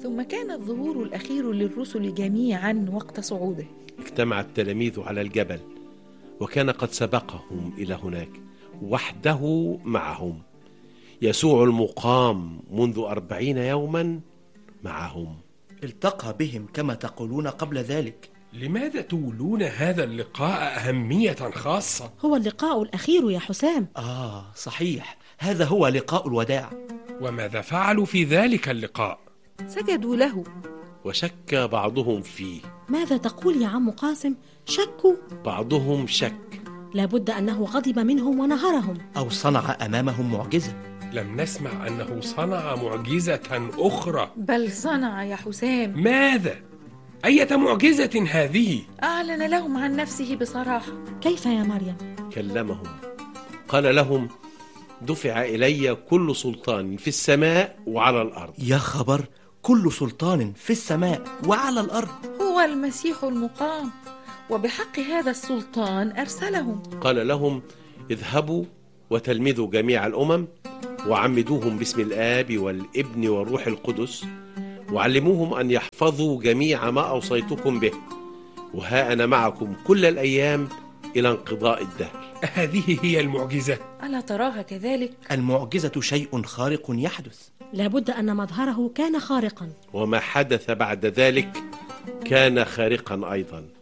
ثم كان الظهور الأخير للرسل جميعا وقت صعوده. اجتمع التلاميذ على الجبل، وكان قد سبقهم إلى هناك وحده معهم، يسوع المقام منذ 40 يوما معهم. التقى بهم كما تقولون قبل ذلك. لماذا تولون هذا اللقاء أهمية خاصة؟ هو اللقاء الأخير يا حسام. صحيح، هذا هو لقاء الوداع. وماذا فعلوا في ذلك اللقاء؟ سجدوا له. وشك بعضهم فيه. ماذا تقول يا عم قاسم؟ شكوا؟ بعضهم شك. لابد أنه غضب منهم ونهرهم، أو صنع أمامهم معجزة. لم نسمع أنه صنع معجزة أخرى. بل صنع يا حسام. ماذا؟ أية معجزة هذه؟ أعلن لهم عن نفسه بصراحة. كيف يا مريم؟ كلمهم، قال لهم: دفع إلي كل سلطان في السماء وعلى الأرض. يا خبر، كل سلطان في السماء وعلى الأرض. هو المسيح المقام، وبحق هذا السلطان أرسلهم. قال لهم: اذهبوا وتلمذوا جميع الأمم، وعمدوهم باسم الآب والابن والروح القدس، وعلموهم أن يحفظوا جميع ما أوصيتكم به، وها أنا معكم كل الأيام إلى انقضاء الدهر. هذه هي المعجزة؟ ألا تراها كذلك؟ المعجزة شيء خارق يحدث. لابد أن مظهره كان خارقا، وما حدث بعد ذلك كان خارقا أيضا،